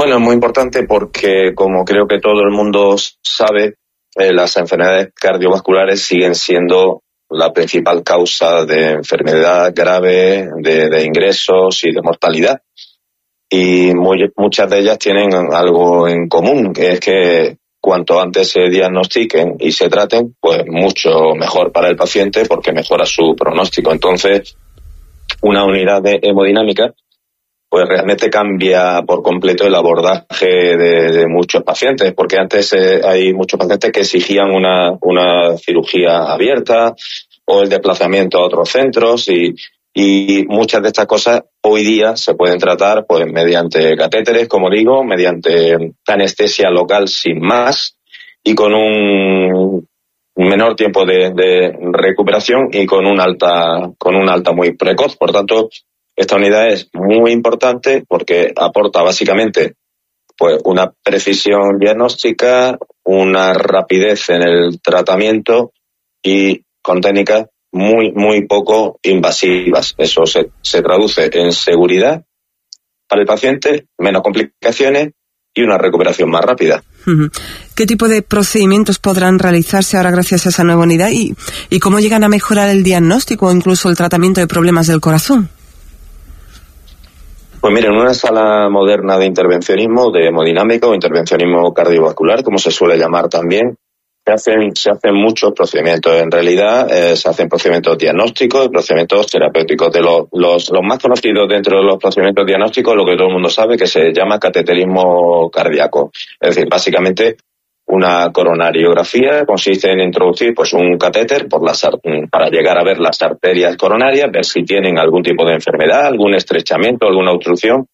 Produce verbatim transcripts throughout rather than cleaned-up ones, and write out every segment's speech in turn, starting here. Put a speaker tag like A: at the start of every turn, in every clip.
A: Bueno, es muy importante porque, como creo que todo el mundo sabe, eh, las enfermedades cardiovasculares siguen siendo la principal causa de enfermedad grave, de, de ingresos y de mortalidad. Y muy, muchas de ellas tienen algo en común, que es que cuanto antes se diagnostiquen y se traten, pues mucho mejor para el paciente porque mejora su pronóstico. Entonces, una unidad de hemodinámica pues realmente cambia por completo el abordaje de, de muchos pacientes, porque antes eh, hay muchos pacientes que exigían una, una cirugía abierta o el desplazamiento a otros centros y, y muchas de estas cosas hoy día se pueden tratar pues mediante catéteres, como digo, mediante anestesia local sin más y con un menor tiempo de, de recuperación y con una alta, con una alta muy precoz. Por tanto, esta unidad es muy importante porque aporta básicamente pues una precisión diagnóstica, una rapidez en el tratamiento y con técnicas muy, muy poco invasivas. Eso se, se traduce en seguridad para el paciente, menos complicaciones y una recuperación más rápida.
B: ¿Qué tipo de procedimientos podrán realizarse ahora gracias a esa nueva unidad y, y cómo llegan a mejorar el diagnóstico o incluso el tratamiento de problemas del corazón?
A: Pues miren, una sala moderna de intervencionismo, de hemodinámica o intervencionismo cardiovascular, como se suele llamar también, se hacen, se hacen muchos procedimientos. En realidad, eh, se hacen procedimientos diagnósticos y procedimientos terapéuticos. De los, los, los más conocidos dentro de los procedimientos diagnósticos, lo que todo el mundo sabe, que se llama cateterismo cardíaco. Es decir, básicamente, una coronariografía consiste en introducir pues un catéter por las, para llegar a ver las arterias coronarias, ver si tienen algún tipo de enfermedad, algún estrechamiento, alguna obstrucción.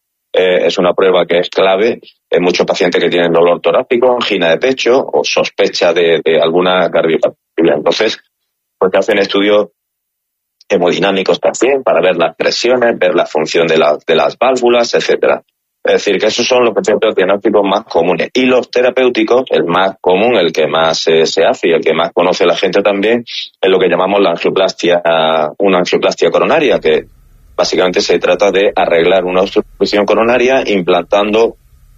A: Eh, es una prueba que es clave en muchos pacientes que tienen dolor torácico, angina de pecho o sospecha de, de alguna cardiopatía. Entonces, pues se hacen estudios hemodinámicos también para ver las presiones, ver la función de, la, de las válvulas, etcétera. Es decir, que esos son los procedimientos diagnósticos más comunes. Y los terapéuticos, el más común, el que más eh, se hace y el que más conoce la gente también, es lo que llamamos la angioplastia, una angioplastia coronaria, que básicamente se trata de arreglar una obstrucción coronaria implantando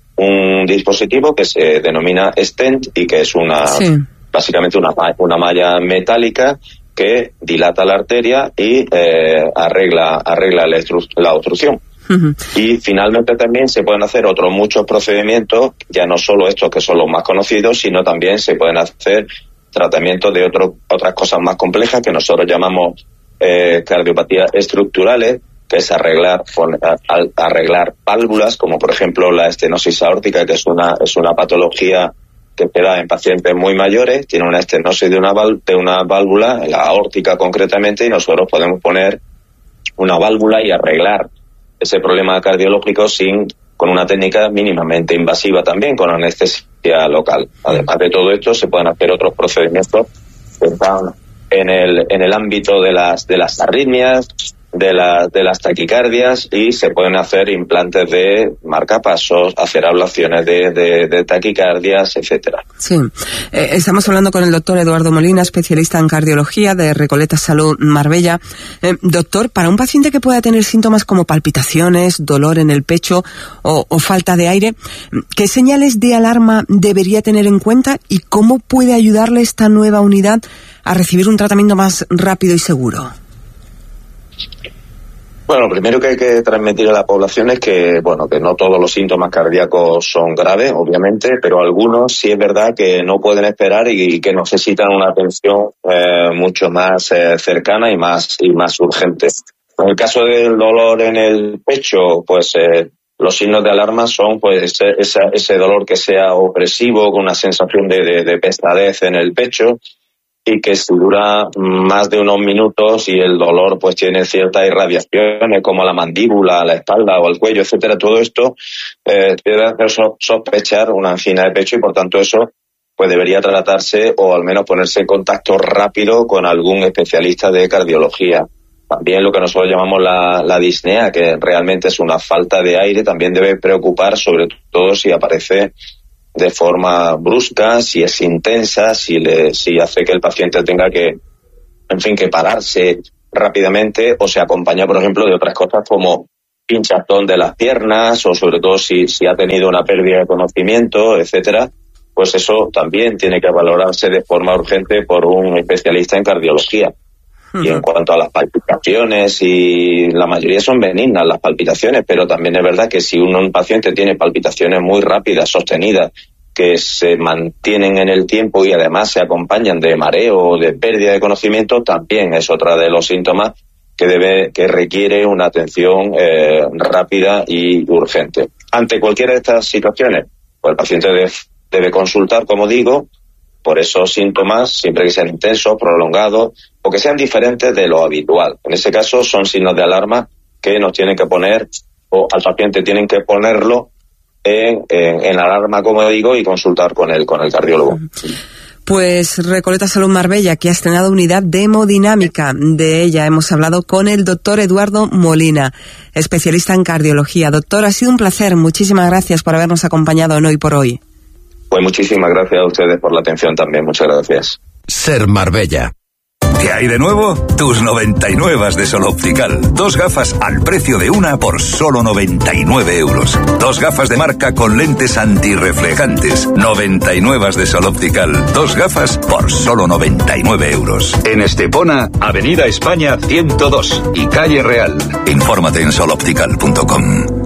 A: un dispositivo que se denomina stent y que es una sí. básicamente una, una malla metálica que dilata la arteria y eh, arregla, arregla la, la obstrucción. Uh-huh. Y finalmente también se pueden hacer otros muchos procedimientos, ya no solo estos que son los más conocidos, sino también se pueden hacer tratamientos de otro, otras cosas más complejas que nosotros llamamos eh, cardiopatías estructurales, que es arreglar, arreglar válvulas, como por ejemplo la estenosis aórtica, que es una, es una patología que se da en pacientes muy mayores, tiene una estenosis de una, de una válvula, la aórtica concretamente, y nosotros podemos poner una válvula y arreglar ese problema cardiológico sin con una técnica mínimamente invasiva también, con anestesia local. Además de todo esto, se pueden hacer otros procedimientos que están en el, en el ámbito de las, de las arritmias, de, la, de las taquicardias, y se pueden hacer implantes de marcapasos, hacer ablaciones de, de, de taquicardias, etcétera.
B: Sí, eh, estamos hablando con el doctor Eduardo Molina, especialista en cardiología de Recoleta Salud Marbella. Eh, doctor, para un paciente que pueda tener síntomas como palpitaciones, dolor en el pecho o, o falta de aire, ¿qué señales de alarma debería tener en cuenta y cómo puede ayudarle esta nueva unidad a recibir un tratamiento más rápido y seguro?
A: Bueno, lo primero que hay que transmitir a la población es que, bueno, que no todos los síntomas cardíacos son graves, obviamente, pero algunos sí es verdad que no pueden esperar y, y que necesitan una atención eh, mucho más eh, cercana y más y más urgente. En el caso del dolor en el pecho, pues eh, los signos de alarma son pues ese, ese, ese dolor que sea opresivo, con una sensación de, de, de pesadez en el pecho, y que si dura más de unos minutos y el dolor pues tiene ciertas irradiaciones como la mandíbula, la espalda o el cuello, etcétera, todo esto eh, debe hacer sospechar una angina de pecho y por tanto eso pues debería tratarse o al menos ponerse en contacto rápido con algún especialista de cardiología. También lo que nosotros llamamos la, la disnea, que realmente es una falta de aire, también debe preocupar, sobre todo si aparece de forma brusca, si es intensa, si le, si hace que el paciente tenga que, en fin, que pararse rápidamente o se acompaña, por ejemplo, de otras cosas como hinchazón de las piernas, o sobre todo si, si ha tenido una pérdida de conocimiento, etcétera, pues eso también tiene que valorarse de forma urgente por un especialista en cardiología. Uh-huh. Y en cuanto a las palpitaciones, y la mayoría son benignas las palpitaciones, pero también es verdad que si un, un paciente tiene palpitaciones muy rápidas, sostenidas, que se mantienen en el tiempo y además se acompañan de mareo o de pérdida de conocimiento, también es otra de los síntomas que debe, que requiere una atención eh, rápida y urgente. Ante cualquiera de estas situaciones, pues el paciente debe, debe consultar, como digo, por esos síntomas, siempre que sean intensos, prolongados, o que sean diferentes de lo habitual. En ese caso son signos de alarma que nos tienen que poner, o al paciente tienen que ponerlo En, en, en alarma, como digo, y consultar con el, con el cardiólogo.
B: Pues Recoleta Salud Marbella, que ha estrenado unidad de hemodinámica. De ella hemos hablado con el doctor Eduardo Molina, especialista en cardiología. Doctor, ha sido un placer. Muchísimas gracias por habernos acompañado en Hoy por Hoy.
A: Pues muchísimas gracias a ustedes por la atención también. Muchas gracias.
C: Ser Marbella. ¿Qué hay de nuevo? Tus noventa y nueve de Sol Optical. Dos gafas al precio de una por solo noventa y nueve euros. Dos gafas de marca con lentes antirreflejantes. noventa y nueve de Sol Optical. Dos gafas por solo noventa y nueve euros. En Estepona, Avenida España ciento dos y Calle Real. Infórmate en sol optical punto com.